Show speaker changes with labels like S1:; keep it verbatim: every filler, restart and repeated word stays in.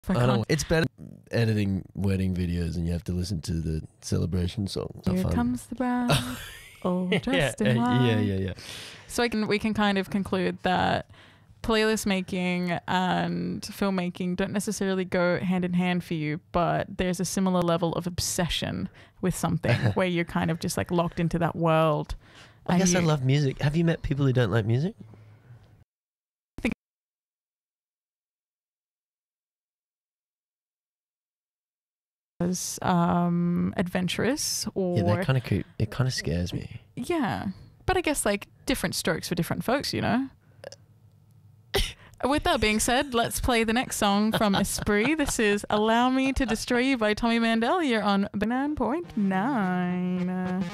S1: I
S2: I don't
S1: can't.
S2: know. It's better editing wedding videos and you have to listen to the celebration songs.
S1: Here
S2: fun.
S1: comes the bride, all
S2: yeah,
S1: dressed
S2: uh,
S1: in white.
S2: yeah, yeah, yeah.
S1: So I can we can kind of conclude that playlist making and filmmaking don't necessarily go hand in hand for you, but there's a similar level of obsession with something where you're kind of just like locked into that world.
S2: I guess
S1: you,
S2: I love music. Have you met people who don't like music?
S1: As um, adventurous or
S2: Yeah, that kind of creep. It kind of scares me.
S1: yeah, but I guess like different strokes for different folks, you know. With that being said, let's play the next song from Esprit. This is Allow Me to Destroy You by Tommy Mandel. You're on nine point nine.